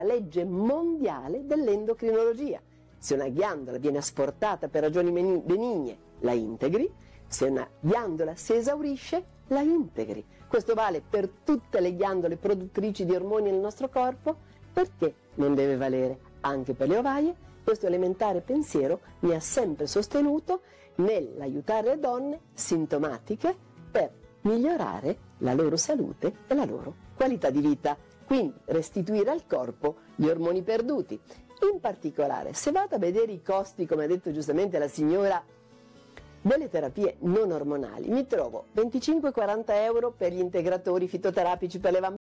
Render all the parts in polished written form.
legge mondiale dell'endocrinologia. Se una ghiandola viene asportata per ragioni benigne, la integri; se una ghiandola si esaurisce, la integri. Questo vale per tutte le ghiandole produttrici di ormoni nel nostro corpo, perché non deve valere anche per le ovaie? Questo elementare pensiero mi ha sempre sostenuto nell'aiutare le donne sintomatiche per migliorare la loro salute e la loro qualità di vita, quindi restituire al corpo gli ormoni perduti. In particolare, se vado a vedere i costi, come ha detto giustamente la signora, delle terapie non ormonali, mi trovo 25-40 euro per gli integratori fitoterapici per le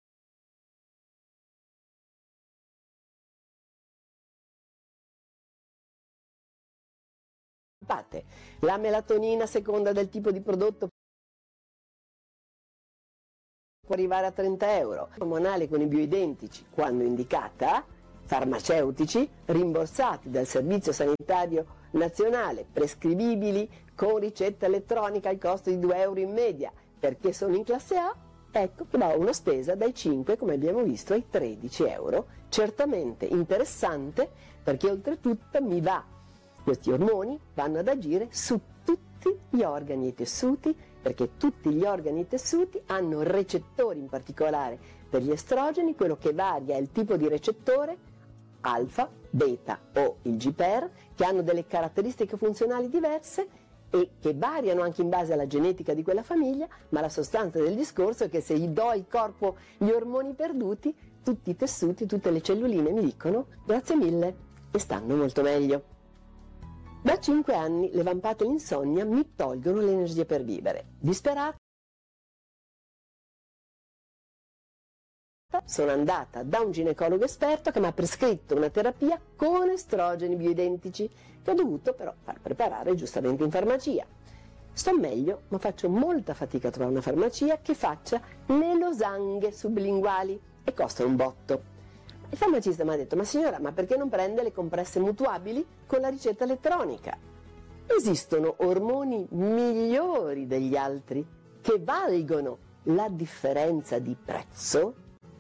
vampate, la melatonina a seconda del tipo di prodotto può arrivare a 30 euro, ormonale con i bioidentici, quando indicata, farmaceutici rimborsati dal Servizio Sanitario Nazionale, prescrivibili con ricetta elettronica al costo di 2 euro in media, perché sono in classe A, ecco che va una spesa dai 5, come abbiamo visto, ai 13 euro, certamente interessante, perché oltretutto questi ormoni vanno ad agire su tutti gli organi e tessuti, perché tutti gli organi e tessuti hanno recettori, in particolare per gli estrogeni. Quello che varia è il tipo di recettore, alfa, beta o il GPR, che hanno delle caratteristiche funzionali diverse e che variano anche in base alla genetica di quella famiglia, ma la sostanza del discorso è che se gli do al corpo gli ormoni perduti, tutti i tessuti, tutte le celluline mi dicono grazie mille e stanno molto meglio. Da 5 anni le vampate e l'insonnia mi tolgono l'energia per vivere. Disperata, sono andata da un ginecologo esperto che mi ha prescritto una terapia con estrogeni bioidentici che ho dovuto però far preparare giustamente in farmacia. Sto meglio, ma faccio molta fatica a trovare una farmacia che faccia le losanghe sublinguali e costa un botto. Il farmacista mi ha detto: ma signora, ma perché non prende le compresse mutuabili con la ricetta elettronica? Esistono ormoni migliori degli altri che valgono la differenza di prezzo?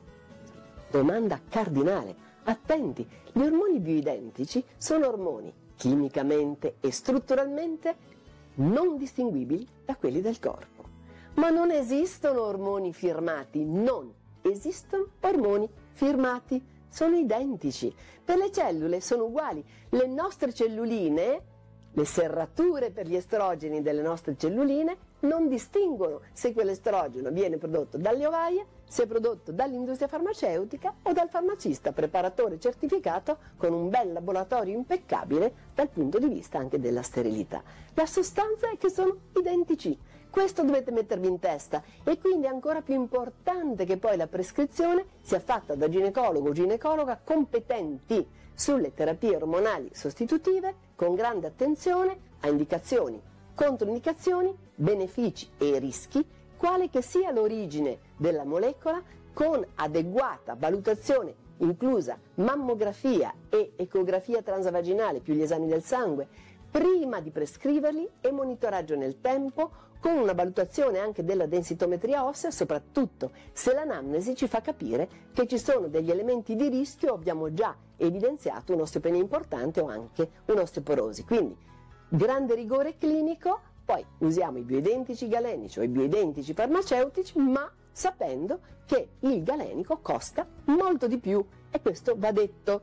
Domanda cardinale. Attenti, gli ormoni bioidentici sono ormoni chimicamente e strutturalmente non distinguibili da quelli del corpo. Ma non esistono ormoni firmati, non esistono ormoni firmati. Sono identici, per le cellule sono uguali, le nostre celluline, le serrature per gli estrogeni delle nostre celluline non distinguono se quell'estrogeno viene prodotto dalle ovaie, se è prodotto dall'industria farmaceutica o dal farmacista preparatore certificato con un bel laboratorio impeccabile dal punto di vista anche della sterilità. La sostanza è che sono identici. Questo dovete mettervi in testa, e quindi è ancora più importante che poi la prescrizione sia fatta da ginecologo o ginecologa competenti sulle terapie ormonali sostitutive, con grande attenzione a indicazioni, controindicazioni, benefici e rischi, quale che sia l'origine della molecola, con adeguata valutazione, inclusa mammografia e ecografia transvaginale più gli esami del sangue, prima di prescriverli, e monitoraggio nel tempo, con una valutazione anche della densitometria ossea, soprattutto se l'anamnesi ci fa capire che ci sono degli elementi di rischio o abbiamo già evidenziato un'osteopenia importante o anche un'osteoporosi. Quindi grande rigore clinico, poi usiamo i bioidentici galenici o i bioidentici farmaceutici, ma sapendo che il galenico costa molto di più, e questo va detto.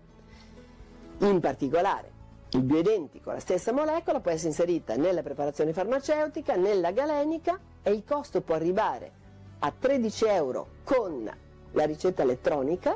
In particolare il bioidentico, la stessa molecola, può essere inserita nella preparazione farmaceutica, nella galenica, e il costo può arrivare a 13 euro con la ricetta elettronica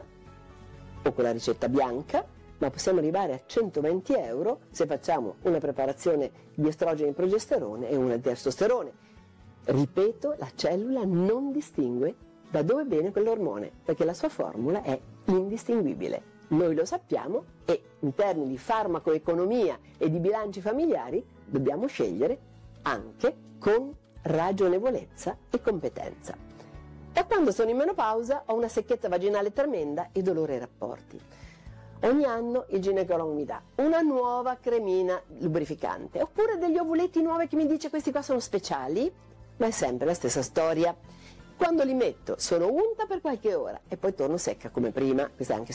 o con la ricetta bianca, ma possiamo arrivare a 120 euro se facciamo una preparazione di estrogeni e progesterone e una di testosterone. Ripeto, la cellula non distingue da dove viene quell'ormone, perché la sua formula è indistinguibile. Noi lo sappiamo, e in termini di farmacoeconomia e di bilanci familiari dobbiamo scegliere anche con ragionevolezza e competenza. Da quando sono in menopausa ho una secchezza vaginale tremenda e dolore ai rapporti. Ogni anno il ginecologo mi dà una nuova cremina lubrificante, oppure degli ovuletti nuovi che mi dice questi qua sono speciali, ma è sempre la stessa storia. Quando li metto sono unta per qualche ora e poi torno secca come prima. Questa è anche